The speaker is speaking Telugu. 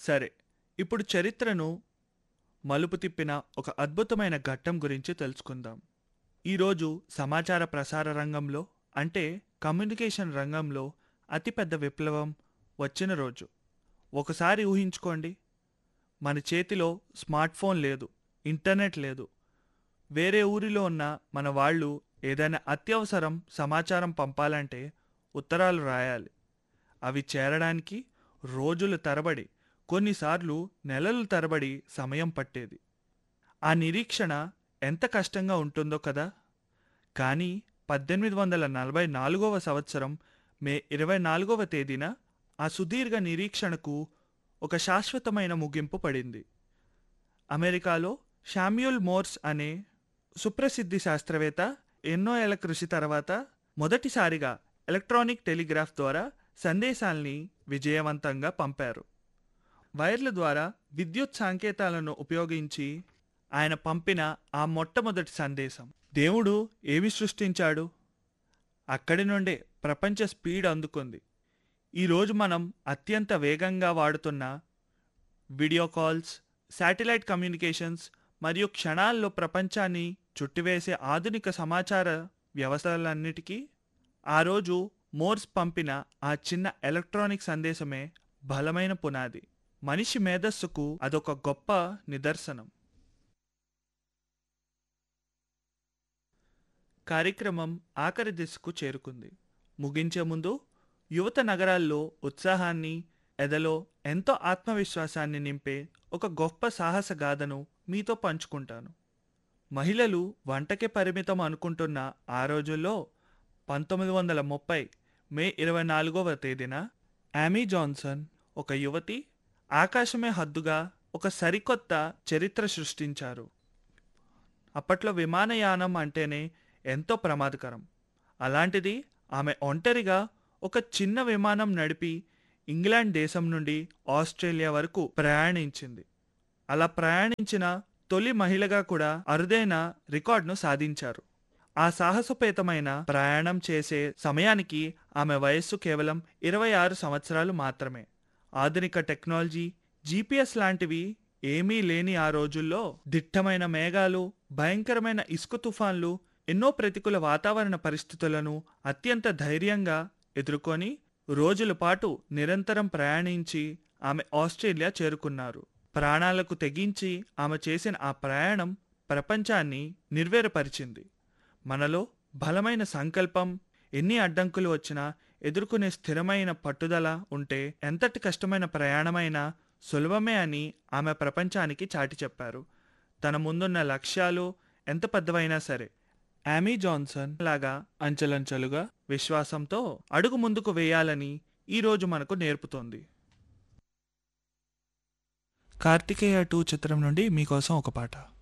సరే, ఇప్పుడు చరిత్రను మలుపు తిప్పిన ఒక అద్భుతమైన ఘట్టం గురించి తెలుసుకుందాం. ఈరోజు సమాచార ప్రసార రంగంలో, అంటే కమ్యూనికేషన్ రంగంలో అతిపెద్ద విప్లవం వచ్చిన రోజు. ఒకసారి ఊహించుకోండి, మన చేతిలో స్మార్ట్ ఫోన్ లేదు, ఇంటర్నెట్ లేదు. వేరే ఊరిలో ఉన్న మన వాళ్ళు ఏదైనా అత్యవసరం సమాచారం పంపాలంటే ఉత్తరాలు రాయాలి. అవి చేరడానికి రోజుల తరబడి, కొన్నిసార్లు నెలలు తరబడి సమయం పట్టేది. ఆ నిరీక్షణ ఎంత కష్టంగా ఉంటుందో కదా. కానీ 1844వ సంవత్సరం మే 24వ తేదీన ఆ సుదీర్ఘ నిరీక్షణకు ఒక శాశ్వతమైన ముగింపు పడింది. అమెరికాలో శామ్యూల్ మోర్స్ అనే సుప్రసిద్ధి శాస్త్రవేత్త ఎన్నో ఏళ్ల కృషి తర్వాత మొదటిసారిగా ఎలక్ట్రానిక్ టెలిగ్రాఫ్ ద్వారా సందేశాల్ని విజయవంతంగా పంపారు. వైర్ల ద్వారా విద్యుత్ సంకేతాలను ఉపయోగించి ఆయన పంపిన ఆ మొట్టమొదటి సందేశం, దేవుడు ఏమి సృష్టించాడు, అక్కడి నుండే ప్రపంచ స్పీడ్ అందుకుంది. ఈరోజు మనం అత్యంత వేగంగా వాడుతున్న వీడియో కాల్స్, శాటిలైట్ కమ్యూనికేషన్స్ మరియు క్షణాల్లో ప్రపంచాన్ని చుట్టివేసే ఆధునిక సమాచార వ్యవస్థలన్నిటికీ ఆ రోజు మోర్స్ పంపిన ఆ చిన్న ఎలక్ట్రానిక్ సందేశమే బలమైన పునాది. మనిషి మేధస్సుకు అదొక గొప్ప నిదర్శనం. కార్యక్రమం ఆఖరి దిశకు చేరుకుంది. ముగించే ముందు యువత నగరాల్లో ఉత్సాహాన్ని, ఎదలో ఎంతో ఆత్మవిశ్వాసాన్ని నింపే ఒక గొప్ప సాహస గాథను మీతో పంచుకుంటాను. మహిళలు వంటకే పరిమితం అనుకుంటున్న ఆ రోజుల్లో 1930 మే 24వ తేదీన యామీ జాన్సన్, ఒక యువతి, ఆకాశమే హద్దుగా ఒక సరికొత్త చరిత్ర సృష్టించారు. అప్పట్లో విమానయానం అంటేనే ఎంతో ప్రమాదకరం. అలాంటిది ఆమె ఒంటరిగా ఒక చిన్న విమానం నడిపి ఇంగ్లాండ్ దేశం నుండి ఆస్ట్రేలియా వరకు ప్రయాణించింది. అలా ప్రయాణించిన తొలి మహిళగా కూడా అరుదైన రికార్డును సాధించారు. ఆ సాహసోపేతమైన ప్రయాణం చేసే సమయానికి ఆమె వయస్సు కేవలం 26 సంవత్సరాలు మాత్రమే. ఆధునిక టెక్నాలజీ, జీపీఎస్ లాంటివి ఏమీ లేని ఆ రోజుల్లో దిట్టమైన మేఘాలు, భయంకరమైన ఇసుక తుఫాన్లు, ఎన్నో ప్రతికూల వాతావరణ పరిస్థితులను అత్యంత ధైర్యంగా ఎదుర్కొని రోజుల పాటు నిరంతరం ప్రయాణించి ఆమె ఆస్ట్రేలియా చేరుకున్నారు. ప్రాణాలకు తెగించి ఆమె చేసిన ఆ ప్రయాణం ప్రపంచాన్ని నిర్వేరపరిచింది. మనలో బలమైన సంకల్పం, ఎన్ని అడ్డంకులు వచ్చినా ఎదుర్కొనే స్థిరమైన పట్టుదల ఉంటే ఎంతటి కష్టమైన ప్రయాణమైనా సులభమే అని ఆమె ప్రపంచానికి చాటి చెప్పారు. తన ముందున్న లక్ష్యాలు ఎంత పెద్దవైనా సరే యామీ జాన్సన్ లాగా అంచెలంచెలుగా విశ్వాసంతో అడుగు ముందుకు వేయాలని ఈరోజు మనకు నేర్పుతోంది. కార్తికేయ 2 చిత్రం నుండి మీకోసం ఒక పాట.